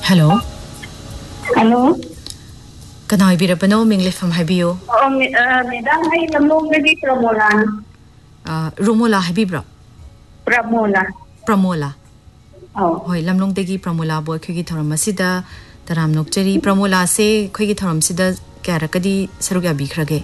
Hello. Hello. Can I be a panel English from Habio? Madam, I am maybe Pramola. Romola Habibra. Pramola. Oh. Hoi, Lamlong Degi Pramola boy Kiki Taramasida, Taram Nokcheri, Pramola say, Kiki Taramsida, Karakadi, Saruga Bikrage.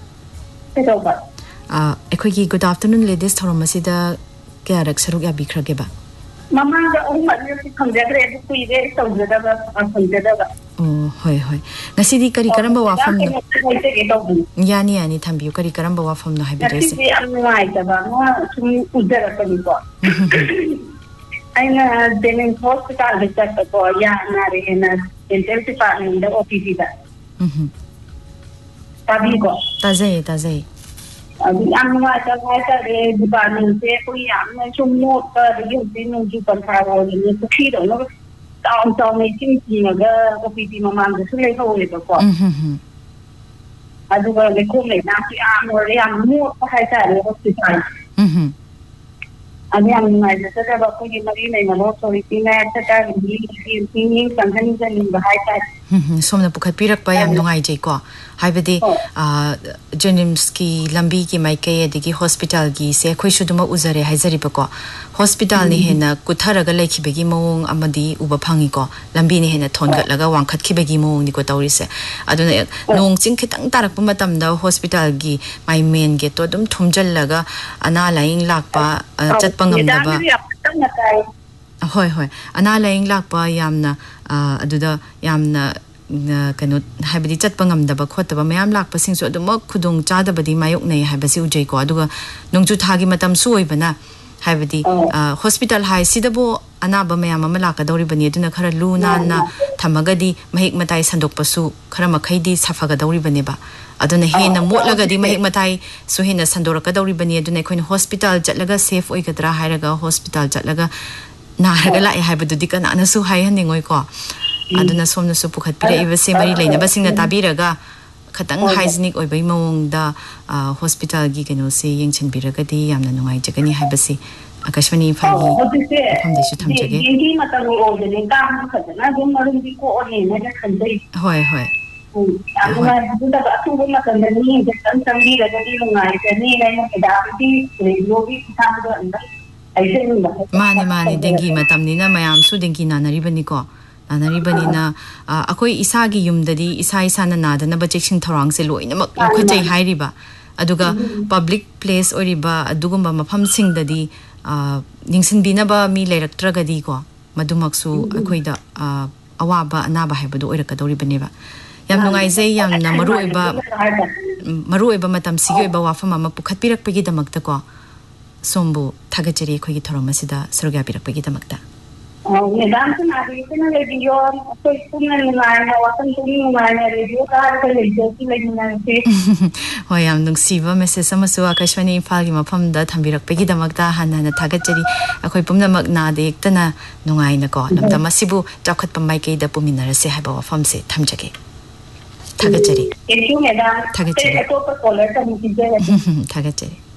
A quickie good afternoon, ladies Taramasida, Karak Saruga Bikrageba. Mamma, the woman congratulated to you so the Oh, hoi. Nasidi Karikaramba from Yani and Tambu Karikaramba from the Habitasi. I'm been in hospital with that boy, Yanari in a intensive department in the OPC. Tabigo. Taze. The Amata department, we are some more using you can travel in the feed on down making the OPC Mamma, the Sule Holy before. I do well the Kule, now I am more high hospital. And then I said about putting Marina and also in the high tide. Some of the Pukapirak by Amnongai Jaco. Hibidi Jenimski, Lambiki, Maike, Digi Hospital, Gise, Quishuduma Uzare, Hazaripako, Hospital Nihena, Kutaraga Lake Begimo, Amadi, Ubapangico, Lambini Hena Tonga, Lagawan, Katkibegimo, Nicotorise. I don't know, Zinkitang Tarapumatam, the hospital gi, my main get to them, Tumjalaga, Analaying Lakpa, Jetpangam. Hoi, Analaying Lakpa, Yamna, Aduda, Yamna. Cannot have the Chatpangam the Bakota, Mayam Lak passing so the Mok Kudung Chada, but the Mayokne have a Suja Quaduga, Nongutagi Matam Suibana, have the hospital high Sidabo, Anaba Mayama Malaka, Doribani, Dunakara Luna, Tamagadi, Mahik Matai Sandok Pasu, Karamakadi, Safaga Doribaneba. Adona Hena, Motlagadi, Mahik Matai, Suhina Sandoraka Doribani, Dunakun Hospital, Jatlaga, Safe Oikatra, Hiraga, Hospital, Jatlaga, Nahagala, I have a Dudikan, Anasu High Handing Oiko. Aduna somna su pukhat pira iba se mari leina basing na tabiraga khatang hygienic oi bai mong da hospital gi keno se yengchen biraga di yamna nungai jagani haibasi akashwani phagi famde shu thamjage gi matam ro de ne kam khatna dum marum di ko ori ne da khandai hoi aduna duda ba tu buma kan ni de tan tambi ga di nungai te ni ne da di yo gi tham do anda ai se ni mane dengi matam ni na mayam su dengi na naribani ko Anaribanina, Akoi Isagi Yumdadi, Isaisana Nada, Nabaching Torang Selo, in a Mokate Hairiba, Aduga, public place or riba, Adugumba Mapam Sing Dadi, Ningsin Binaba, me later Tragadigo, Madumaksu, Aquida, Awaba, Anaba Habado, or Kadoribaneva. Yamnungaize, Yam Marueba Matam Sigoba Wafama Pukapirak Pegida Magdako, Sombo, Tagajeri, Koyitoromasida, Surgabira Pegida Magda. Madam, I radio, so I am Nuxiva, Mrs. Samasua, Kashwani, Falgima from the Tambirak Pegida Magda, Hana, Tagajeri, Akoipumna Magna, the Iktana, Nungaina God, the Masibu, Jakat Pamake, the Pumina, Sehaba, Famse, Tamjaki. Tagajeri. Tagajeri. Tagajeri.